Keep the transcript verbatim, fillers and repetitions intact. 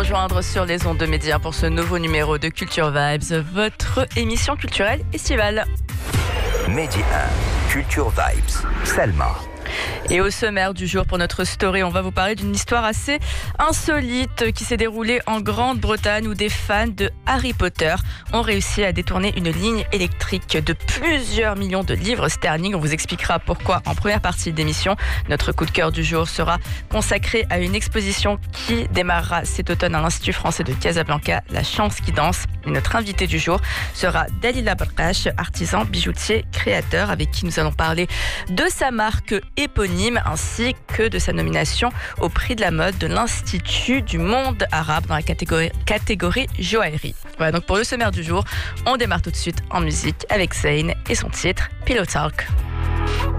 rejoindre sur les ondes de Média pour ce nouveau numéro de Culture Vibes, votre émission culturelle estivale. Média un, Culture Vibes, Selma. Et au sommaire du jour pour notre story, on va vous parler d'une histoire assez insolite qui s'est déroulée en Grande-Bretagne où des fans de Harry Potter ont réussi à détourner une ligne électrique de plusieurs millions de livres sterling. On vous expliquera pourquoi en première partie d'émission. Notre coup de cœur du jour sera consacré à une exposition qui démarrera cet automne à l'Institut français de Casablanca, La Chance qui danse. Et notre invité du jour sera Dalila Barkash, artisan, bijoutier, créateur, avec qui nous allons parler de sa marque éponyme ainsi que de sa nomination au prix de la mode de l'Institut du monde arabe dans la catégorie, catégorie joaillerie. Voilà donc pour le sommaire du jour, on démarre tout de suite en musique avec Zayn et son titre Pillow Talk.